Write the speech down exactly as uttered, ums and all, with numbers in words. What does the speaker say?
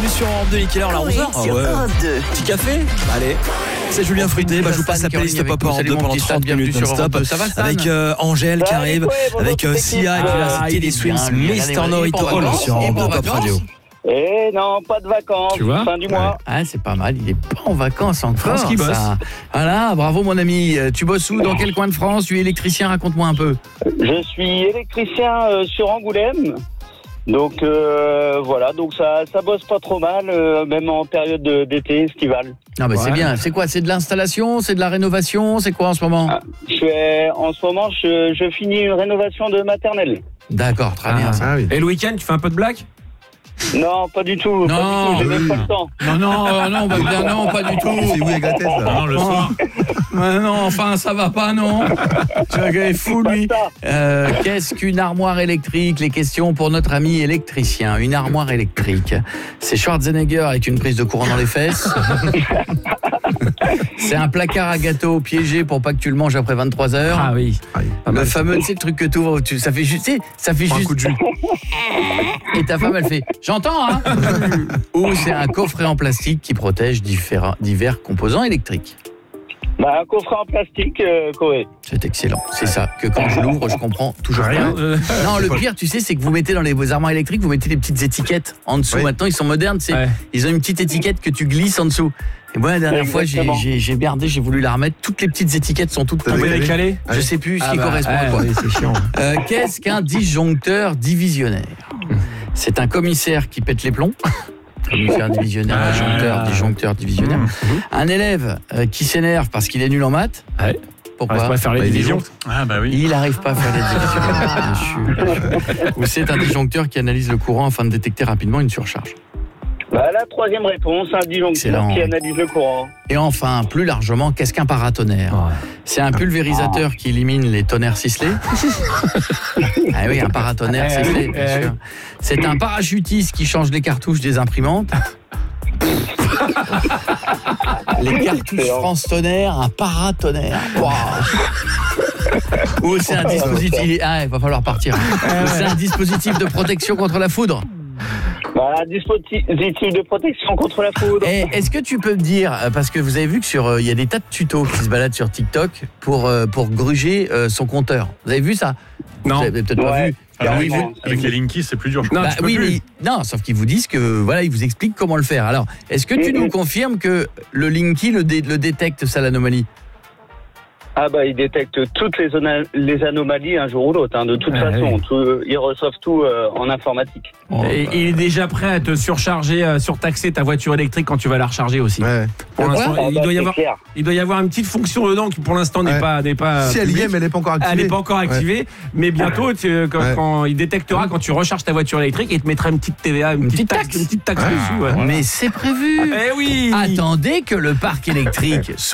bienvenue sur Europe deux, quelle heure là, onze heures sur ah ouais. Europe deux. Petit café. Allez. C'est Julien Fruité, bah, je vous passe la playlist Pop Europe deux pendant trente minutes non-stop. Avec euh, Angèle qui arrive, avec euh, Sia qui va citer des swings, Mister Norito sur Europe deux Pop Radio. Eh non, pas de vacances, tu vois fin du mois. Ah, c'est pas mal, il est pas en vacances encore. France qui bosse. Ça. Voilà, bravo mon ami. Tu bosses où, dans quel coin de France? Tu es électricien, raconte-moi un peu. Je suis électricien euh, sur Angoulême. Donc euh, voilà, donc ça ça bosse pas trop mal, euh, même en période de, d'été estivale. Non, bah ouais. c'est bien. C'est quoi? C'est de l'installation? C'est de la rénovation? C'est quoi en ce moment? Ah, je fais, en ce moment, je, je finis une rénovation de maternelle. D'accord, très bien. Ça. Ah, oui. Et le week-end, tu fais un peu de blague? Non, pas du tout. Non, pas du tout, j'ai oui. même pas le temps. Non, non, euh, non, bah, bien, non, pas du tout. C'est où avec la tête là? Non, le soir. Ouais, non, enfin, ça va pas, non. Tu vois, il est fou, lui. Euh, qu'est-ce qu'une armoire électrique? Les questions pour notre ami électricien. Une armoire électrique. C'est Schwarzenegger avec une prise de courant dans les fesses. C'est un placard à gâteau piégé pour pas que tu le manges après vingt-trois heures. Ah oui. Le fameux, tu sais, le truc que tu ouvres, tu, ça fait juste, tu sais, ça fait juste. Un coup de jus. Et ta femme, elle fait, j'entends, hein. Ou c'est un coffret en plastique qui protège différents, divers composants électriques. Bah, un coffret en plastique, euh, Corée. C'est excellent. C'est ça, que quand je l'ouvre, je comprends toujours rien. Non, le pire, tu sais, c'est que vous mettez dans les vos armoires électriques, vous mettez des petites étiquettes en dessous. Oui. Maintenant, ils sont modernes, c'est, Ouais. ils ont une petite étiquette que tu glisses en dessous. Et moi, la dernière fois, j'ai, Exactement. j'ai, j'ai regardé, j'ai voulu la remettre. Toutes les petites étiquettes sont toutes T'as tombées. décalé Décalé. Je sais plus ce Ah qui bah, correspond à ouais, quoi. ouais, C'est chiant. Euh, qu'est-ce qu'un disjoncteur divisionnaire? C'est un commissaire qui pète les plombs. Commissaire divisionnaire, Ah. disjoncteur, disjoncteur, divisionnaire. Un élève euh, qui s'énerve parce qu'il est nul en maths. Ouais. Pourquoi? On va faire les Bah, il est divisions. long. Ah bah oui. Il n'arrive pas à faire les divisions. Ou c'est un disjoncteur qui analyse le courant afin de détecter rapidement une surcharge. Bah, la troisième réponse, un disjoncteur Excellent. qui analyse le courant. Et enfin, plus largement, qu'est-ce qu'un paratonnerre? Ouais. C'est un pulvérisateur qui élimine les tonnerres ciselés. Ah oui, un paratonnerre Eh ciselé, oui, bien eh sûr. C'est un parachutiste qui change les cartouches des imprimantes. Les cartouches France Tonnerre, un paratonnerre. Waouh. Ou c'est un dispositif. Ah, il va falloir partir. Ou c'est un dispositif de protection contre la foudre. Bah, un dispositif de protection contre la foudre. Et est-ce que tu peux me dire, parce que vous avez vu que sur, euh, il y a des tas de tutos qui se baladent sur TikTok pour euh, pour gruger euh, son compteur. Vous avez vu ça? Non. Vous avez peut-être pas Ouais. vu. Alors, Carrément. avec, avec les Linkies, c'est plus dur. Je Non, crois. Bah tu peux oui, plus. mais non, sauf qu'ils vous disent que voilà, ils vous expliquent comment le faire. Alors, est-ce que tu nous confirmes que le Linky le, dé- le détecte ça l'anomalie? Ah bah, ils détectent toutes les, ona- les anomalies un jour ou l'autre, hein, de toute Ah, façon. oui. Tout, ils reçoivent tout euh, en informatique. Oh, Et bah. il est déjà prêt à te surcharger, euh, surtaxer ta voiture électrique quand tu vas la recharger aussi. Ouais. Pour Ah, l'instant, Ah il bah, doit y c'est avoir, clair. il doit y avoir une petite fonction dedans qui pour l'instant n'est Ouais. pas, n'est pas. Si elle y publique. est, mais elle n'est pas encore activée. Elle n'est pas encore activée, mais bientôt, tu- quand, Ouais. quand il détectera quand tu recharges ta voiture électrique, il te mettra une petite T V A, une, Une petite petite taxe, taxe. une petite taxe Ah, dessus. Ouais. Mais c'est prévu. Eh oui. Attendez que le parc électrique soit